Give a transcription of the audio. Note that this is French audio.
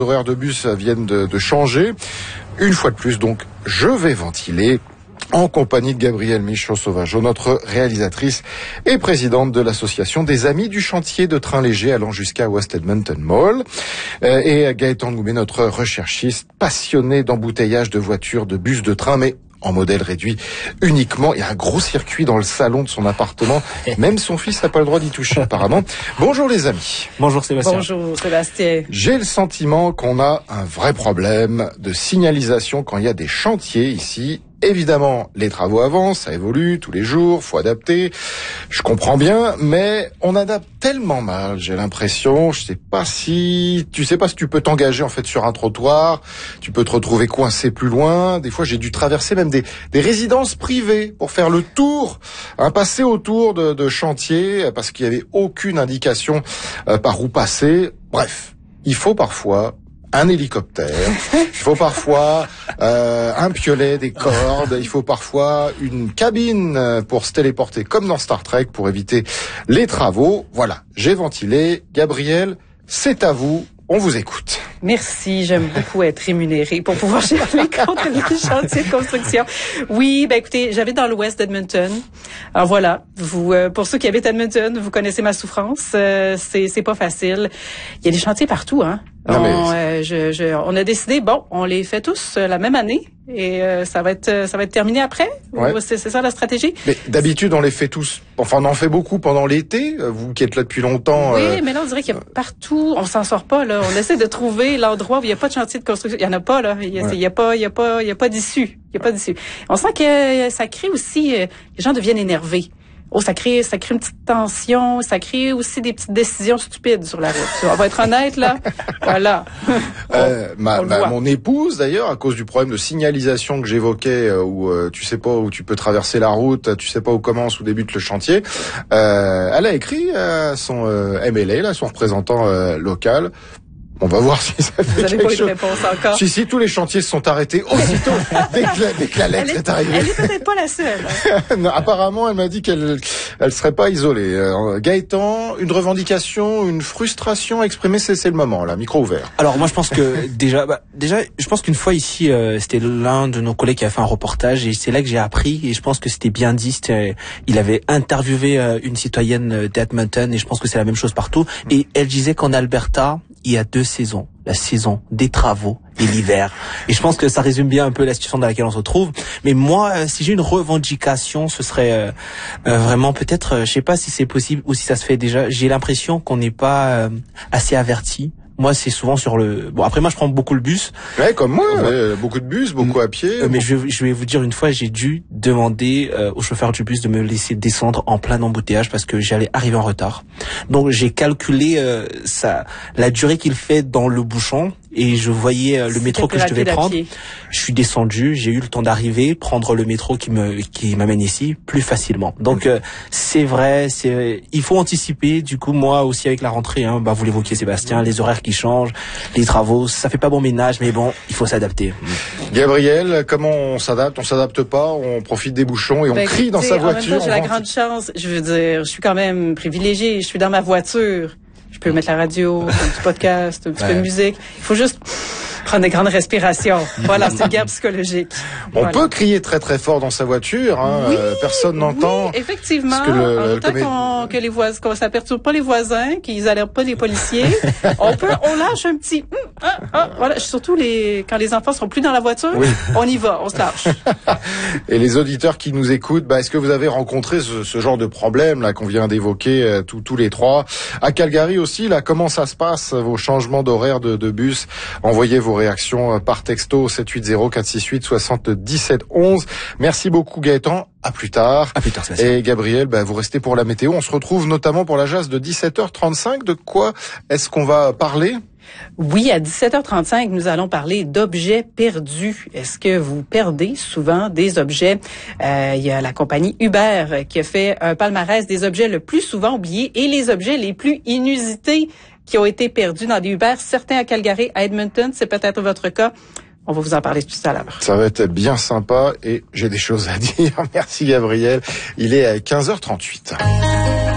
horaires de bus viennent de changer. Une fois de plus, donc, je vais ventiler en compagnie de Gabrielle Michaud-Sauvageau, notre réalisatrice et présidente de l'association des Amis du chantier de train léger allant jusqu'à West Edmonton Mall. Et Gaëtan Ngoumet, notre recherchiste passionné d'embouteillage de voitures, de bus, de train, mais en modèle réduit uniquement. Il y a un gros circuit dans le salon de son appartement. Même son fils n'a pas le droit d'y toucher apparemment. Bonjour les amis. Bonjour Sébastien. Bonjour Sébastien. J'ai le sentiment qu'on a un vrai problème de signalisation quand il y a des chantiers ici. Évidemment, les travaux avancent, ça évolue tous les jours, faut adapter. Je comprends bien, mais on adapte tellement mal, j'ai l'impression. Tu sais pas si tu peux t'engager en fait sur un trottoir. Tu peux te retrouver coincé plus loin. Des fois, j'ai dû traverser même des résidences privées pour faire le tour, passer autour de chantiers parce qu'il y avait aucune indication par où passer. Bref, il faut parfois un hélicoptère, il faut parfois un piolet, des cordes, il faut parfois une cabine pour se téléporter comme dans Star Trek pour éviter les travaux. Voilà, j'ai ventilé. Gabrielle, c'est à vous, on vous écoute. Merci, j'aime beaucoup être rémunérée pour pouvoir gérer les comptes des chantiers de construction. Oui, écoutez, j'habite dans l'ouest d'Edmonton. Alors voilà, pour ceux qui habitent Edmonton, vous connaissez ma souffrance. C'est pas facile. Il y a des chantiers partout, hein. On a décidé, on les fait tous la même année et ça va être terminé après. Ouais. C'est ça la stratégie. Mais d'habitude, on les fait tous. Enfin, on en fait beaucoup pendant l'été. Vous qui êtes là depuis longtemps. Oui, mais là, on dirait qu'il y a partout. On s'en sort pas là. On essaie de trouver l'endroit où il n'y a pas de chantier de construction. Il y en a pas là. Il y a pas d'issue. Il y a pas d'issue. On sent que ça crée aussi. Les gens deviennent énervés. Ça crée une petite tension, ça crée aussi des petites décisions stupides sur la route. On va être honnête, là. Voilà. Mon épouse, d'ailleurs, à cause du problème de signalisation que j'évoquais, où tu sais pas où tu peux traverser la route, tu sais pas où commence ou débute le chantier, elle a écrit à son MLA, là, son représentant local. On va voir si ça fait Vous avez quelque pas eu de chose. réponse encore. Si, tous les chantiers se sont arrêtés aussitôt dès que la lettre est arrivée. Elle est peut-être pas la seule. Non, apparemment, elle m'a dit qu'elle serait pas isolée. Gaëtan, une revendication, une frustration exprimée, c'est le moment, là, micro ouvert. Alors moi je pense que déjà je pense qu'une fois ici c'était l'un de nos collègues qui a fait un reportage et c'est là que j'ai appris et je pense que c'était bien dit. Il avait interviewé une citoyenne d'Edmonton et je pense que c'est la même chose partout et elle disait qu'en Alberta il y a 2 saisons, la saison des travaux et l'hiver. Et je pense que ça résume bien un peu la situation dans laquelle on se trouve. Mais moi, si j'ai une revendication, ce serait vraiment peut-être, je sais pas si c'est possible ou si ça se fait déjà. J'ai l'impression qu'on n'est pas assez averti. Moi, c'est souvent sur le... Bon, après moi, je prends beaucoup le bus. Ouais, comme moi, beaucoup de bus, beaucoup à pied. Mais je vais vous dire, une fois, j'ai dû demander au chauffeur du bus de me laisser descendre en plein embouteillage parce que j'allais arriver en retard. Donc, j'ai calculé la durée qu'il fait dans le bouchon et je voyais le métro que je devais prendre. Je suis descendu, j'ai eu le temps d'arriver, prendre le métro qui m'amène ici plus facilement. Donc, c'est vrai, il faut anticiper. Du coup, moi aussi, avec la rentrée, vous l'évoquiez, Sébastien, les horaires qui changent, les travaux, ça fait pas bon ménage, mais bon, il faut s'adapter. Gabrielle, comment on s'adapte? On s'adapte pas, on profite des bouchons et on crie dans sa voiture. En même temps, j'ai la grande chance, je veux dire, je suis quand même privilégiée, je suis dans ma voiture. Je peux mettre la radio, un petit podcast, un petit peu de musique. Il faut juste prendre des grandes respirations. Voilà, c'est une guerre psychologique. On peut crier très très fort dans sa voiture, oui, personne n'entend. Oui, effectivement. En autant que les voisins, qu'on s'aperçoive pas les voisins, qu'ils alertent pas les policiers, on lâche un petit. Voilà, surtout quand les enfants sont plus dans la voiture, on y va, on se lâche. Et les auditeurs qui nous écoutent, est-ce que vous avez rencontré ce genre de problème là qu'on vient d'évoquer tous les trois à Calgary aussi là? Comment ça se passe vos changements d'horaire de bus? Envoyez vos réactions par texto 780-468-77-11. Merci beaucoup Gaëtan. À plus tard. À plus tard, et Gabrielle, vous restez pour la météo. On se retrouve notamment pour la jazz de 17h35. De quoi est-ce qu'on va parler? Oui, à 17h35, nous allons parler d'objets perdus. Est-ce que vous perdez souvent des objets? Il y a la compagnie Uber qui a fait un palmarès des objets le plus souvent oubliés et les objets les plus inusités qui ont été perdus dans des Uber. Certains à Calgary, à Edmonton, c'est peut-être votre cas. On va vous en parler tout à l'heure. Ça va être bien sympa et j'ai des choses à dire. Merci Gabrielle. Il est à 15h38.